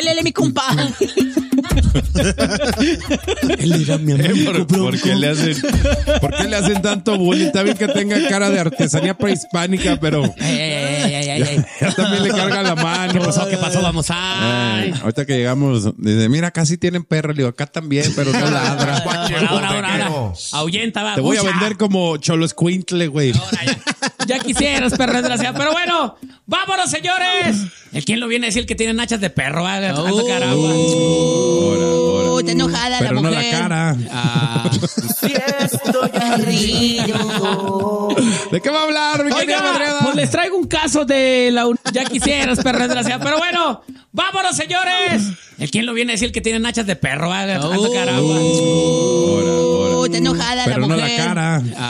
Báilele, mi compa. Él era mi amigo, ¿Por qué le hacen tanto bullying? Está bien que tenga cara de artesanía prehispánica, pero ya también le carga la mano. ¿Qué pasó? Vamos a... Ahorita que llegamos, dice, mira, casi tienen perro. Le digo, acá también, pero no ladra. Ahora. Ahuyenta, va. Te voy a vender como Cholo Escuintle, güey. Ya quisieras, perro desgraciado. Pero bueno, vámonos, señores. ¿El quién lo viene a decir que tiene nachas de perro? Está enojada Pero la no mujer. la cara. Sí, estoy ardido. ¿De qué va a hablar, mi querida Oiga, Madreada? pues les traigo un caso de la... Ya quisieras, perro desgraciado. Pero bueno, vámonos, señores. ¿El quién lo viene a decir que tiene nachas de perro? Está enojada Pero la no mujer. la cara.